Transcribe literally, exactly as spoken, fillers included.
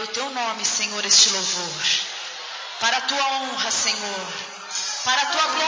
teu nome, Senhor, este louvor. Para a tua honra, Senhor. Para a tua glória.